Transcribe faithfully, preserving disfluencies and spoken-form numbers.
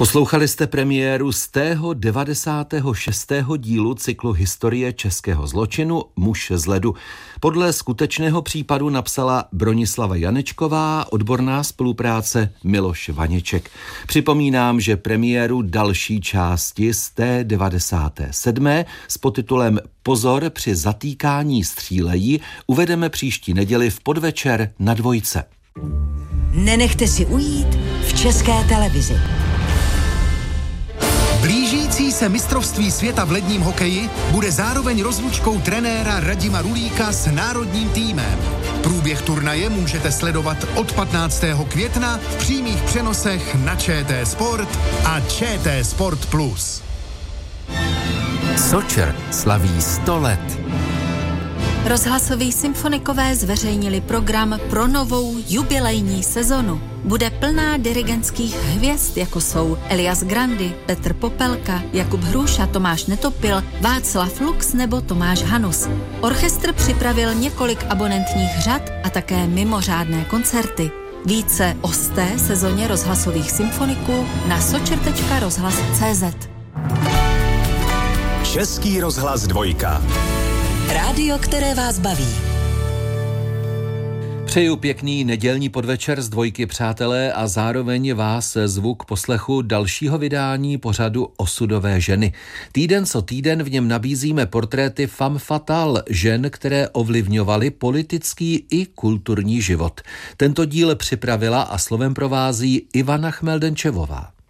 Poslouchali jste premiéru z tého devadesátého šestého dílu cyklu Historie českého zločinu Muž z ledu. Podle skutečného případu napsala Bronislava Janečková, odborná spolupráce Miloš Vaněček. Připomínám, že premiéru další části z té devadesáté sedmé s podtitulem Pozor, při zatýkání střílejí uvedeme příští neděli v podvečer na Dvojce. Nenechte si ujít v České televizi. Blížící se mistrovství světa v ledním hokeji bude zároveň rozlučkou trenéra Radima Rulíka s národním týmem. Průběh turnaje můžete sledovat od patnáctého května v přímých přenosech na ČT Sport a ČT Sport Plus. Sočer slaví sto let. Rozhlasoví symfonikové zveřejnili program pro novou jubilejní sezonu. Bude plná dirigentských hvězd, jako jsou Elias Grandy, Petr Popelka, Jakub Hruša, Tomáš Netopil, Václav Lux nebo Tomáš Hanus. Orchestr připravil několik abonentních řad a také mimořádné koncerty. Více o sté sezóně rozhlasových symfoniků na sočer tečka rozhlas tečka cé zet. Český rozhlas dvojka. Rádio, které vás baví. Přeju pěkný nedělní podvečer z Dvojky, přátelé, a zároveň vás zvu k poslechu dalšího vydání pořadu Osudové ženy. Týden co týden v něm nabízíme portréty femme fatale, žen, které ovlivňovaly politický i kulturní život. Tento díl připravila a slovem provází Ivana Chmeldenčevová.